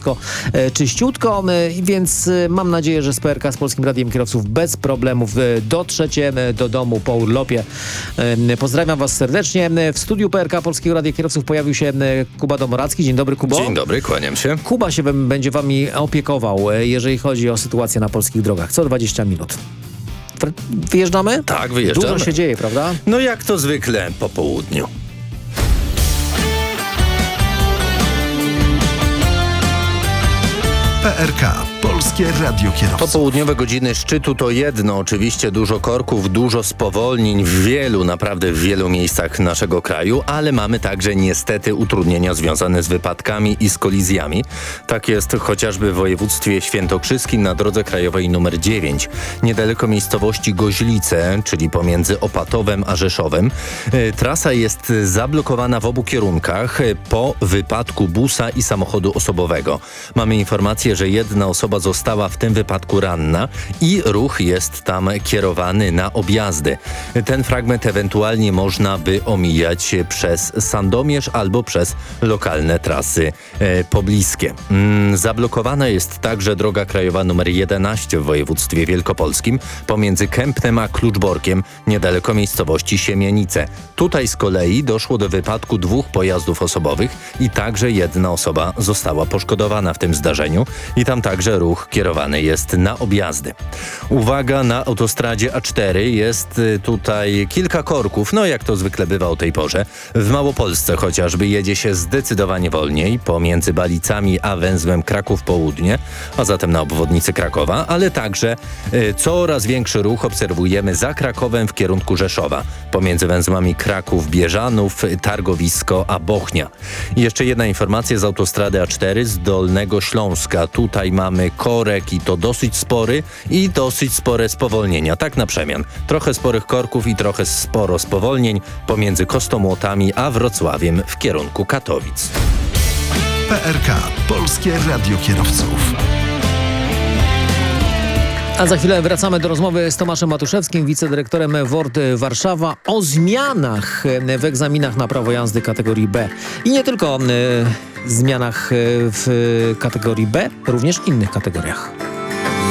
wszystko czyściutko, więc mam nadzieję, że z PRK, z Polskim Radiem Kierowców bez problemów dotrzecie do domu po urlopie. Pozdrawiam Was serdecznie. W studiu PRK Polskiego Radia Kierowców pojawił się Kuba Domoracki. Dzień dobry, Kubo. Dzień dobry, kłaniam się. Kuba się będzie Wami opiekował, jeżeli chodzi o sytuację na polskich drogach. Co 20 minut. Wyjeżdżamy? Tak, wyjeżdżamy. Dużo się dzieje, prawda? No jak to zwykle po południu. PRK, Polskie Radio Kierowców. Popołudniowe godziny szczytu to jedno, oczywiście dużo korków, dużo spowolnień naprawdę w wielu miejscach naszego kraju, ale mamy także niestety utrudnienia związane z wypadkami i z kolizjami. Tak jest chociażby w województwie świętokrzyskim na drodze krajowej nr 9, niedaleko miejscowości Goźlice, czyli pomiędzy Opatowem a Rzeszowem. Trasa jest zablokowana w obu kierunkach po wypadku busa i samochodu osobowego. Mamy informację, że jedna osoba została w tym wypadku ranna i ruch jest tam kierowany na objazdy. Ten fragment ewentualnie można by omijać przez Sandomierz albo przez lokalne trasy pobliskie. Zablokowana jest także droga krajowa nr 11 w województwie wielkopolskim pomiędzy Kępnem a Kluczborkiem, niedaleko miejscowości Siemienice. Tutaj z kolei doszło do wypadku dwóch pojazdów osobowych i także jedna osoba została poszkodowana w tym zdarzeniu. I tam także ruch kierowany jest na objazdy. Uwaga, na autostradzie A4 jest tutaj kilka korków, no jak to zwykle bywa o tej porze. W Małopolsce chociażby jedzie się zdecydowanie wolniej pomiędzy Balicami a węzłem Kraków Południe, a zatem na obwodnicy Krakowa, ale także coraz większy ruch obserwujemy za Krakowem w kierunku Rzeszowa, pomiędzy węzłami Kraków-Bieżanów, Targowisko a Bochnia. I jeszcze jedna informacja z autostrady A4 z Dolnego Śląska. Tutaj mamy korek i to dosyć spory i dosyć spore spowolnienia. Tak na przemian. Trochę sporych korków i trochę sporo spowolnień pomiędzy Kostomłotami a Wrocławiem w kierunku Katowic. PRK, Polskie Radio Kierowców. A za chwilę wracamy do rozmowy z Tomaszem Matuszewskim, wicedyrektorem WORD Warszawa, o zmianach w egzaminach na prawo jazdy kategorii B. I nie tylko zmianach w kategorii B, również w innych kategoriach.